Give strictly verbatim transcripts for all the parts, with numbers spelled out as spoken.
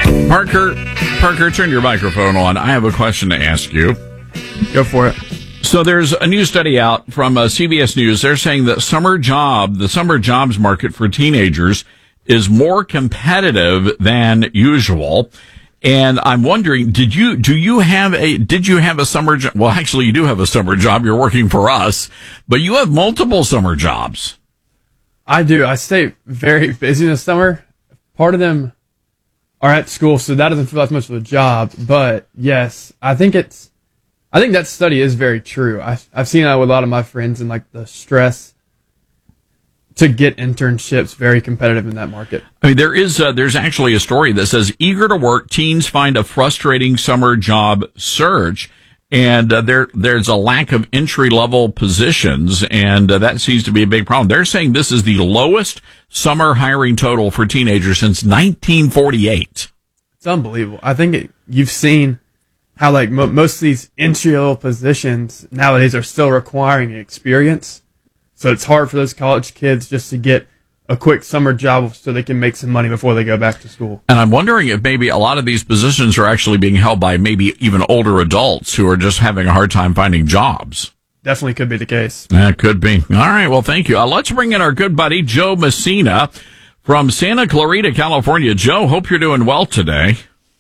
Parker, Parker, turn your microphone on. I have a question to ask you. Go for it. So there's a new study out from uh, C B S News. They're saying that summer job, the summer jobs market for teenagers is more competitive than usual. And I'm wondering, did you, do you have a, did you have a summer job? Well, actually, you do have a summer job. You're working for us, but you have multiple summer jobs. I do. I stay very busy in the summer. Part of them are at school, so that doesn't feel as much of a job. But yes, I think it's, I think that study is very true. I, I've seen that with a lot of my friends, and like the stress to get internships, very competitive in that market. I mean, there is, uh, there's actually a story that says eager to work teens find a frustrating summer job search. And uh, there, there's a lack of entry-level positions, and uh, that seems to be a big problem. They're saying this is the lowest summer hiring total for teenagers since nineteen forty-eight. It's unbelievable. I think it, you've seen how like mo- most of these entry-level positions nowadays are still requiring experience. So it's hard for those college kids just to get a quick summer job so they can make some money before they go back to school. And I'm wondering if maybe a lot of these positions are actually being held by maybe even older adults who are just having a hard time finding jobs. Definitely could be the case. That could be. All right. Well, thank you. Uh, let's bring in our good buddy, Joe Messina from Santa Clarita, California. Joe, hope you're doing well today.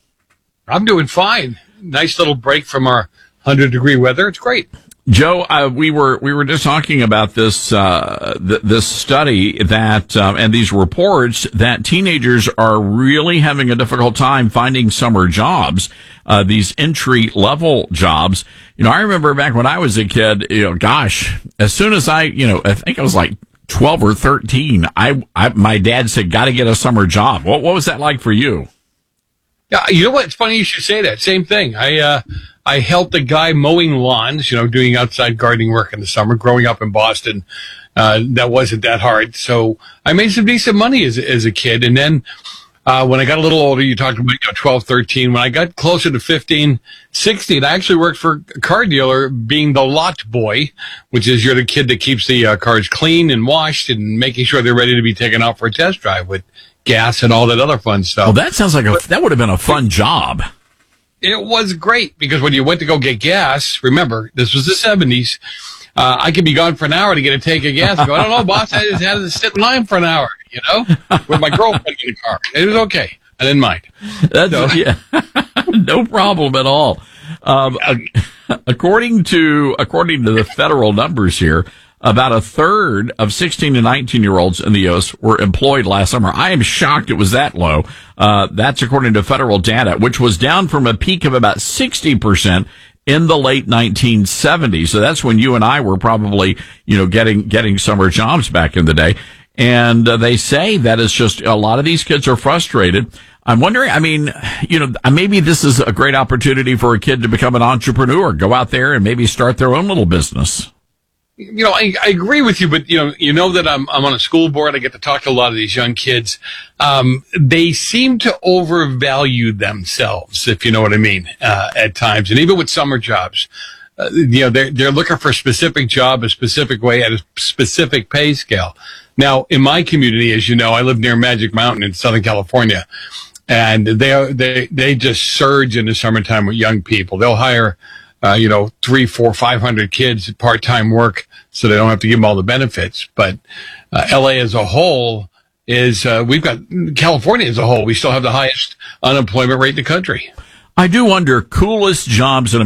I'm doing fine. Nice little break from our one hundred degree weather. It's great. Joe, uh, we were we were just talking about this uh, th- this study that um, and these reports that teenagers are really having a difficult time finding summer jobs, uh, these entry level jobs. You know, I remember back when I was a kid. You know, gosh, as soon as I, you know, I think I was like twelve or thirteen. I, I my dad said, "Got to get a summer job." What what was that like for you? Yeah, you know what? It's funny you should say that. Same thing. I uh, I helped a guy mowing lawns, you know, doing outside gardening work in the summer. Growing up in Boston, uh, that wasn't that hard. So I made some decent money as as a kid. And then uh, when I got a little older, you talked about, you know, twelve, thirteen. When I got closer to fifteen, sixteen, I actually worked for a car dealer being the lot boy, which is you're the kid that keeps the uh, cars clean and washed and making sure they're ready to be taken out for a test drive with gas and all that other fun stuff. Well, that sounds like a, that would have been a fun job. It was great because when you went to go get gas, remember, this was the seventies, uh, I could be gone for an hour to get a tank of gas. I go, I don't know, boss, I just had to sit in line for an hour, you know, with my girlfriend in the car. It was okay. I didn't mind. That's, so, yeah, no problem at all. Um, according to, according to the federal numbers here, about a third of sixteen to nineteen year olds in the U S were employed last summer. I am shocked it was that low. Uh, that's according to federal data, which was down from a peak of about sixty percent in the late nineteen seventies. So that's when you and I were probably, you know, getting, getting summer jobs back in the day. And uh, they say that it's just a lot of these kids are frustrated. I'm wondering, I mean, you know, maybe this is a great opportunity for a kid to become an entrepreneur, go out there and maybe start their own little business. You know, I, I agree with you, but you know, you know that I'm I'm on a school board. I get to talk to a lot of these young kids. Um, they seem to overvalue themselves, if you know what I mean, uh, at times, and even with summer jobs, uh, you know, they're they're looking for a specific job, a specific way, at a specific pay scale. Now, in my community, as you know, I live near Magic Mountain in Southern California, and they they they just surge in the summertime with young people. They'll hire, Uh, you know, three, four, five hundred kids at part-time work, so they don't have to give them all the benefits. But uh, L A as a whole is, uh, we've got California as a whole. We still have the highest unemployment rate in the country. I do wonder, coolest jobs in